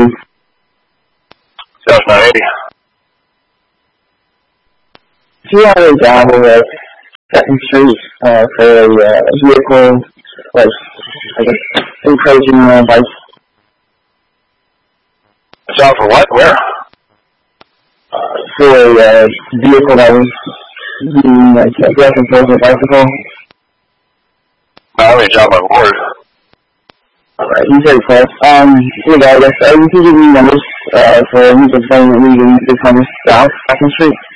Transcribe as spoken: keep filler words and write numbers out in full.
you? South nine eighty. Do you have a job with Second Street uh, for a uh, vehicle, like, like a encouraging uh, bike? A job for what? Where? Uh, for a uh, vehicle that was being like aggressive towards a bicycle. I have a job on board. Alright, he's very close. Um, regardless, uh, you can give me numbers uh, for music playing at Legion six hundred South Second Street.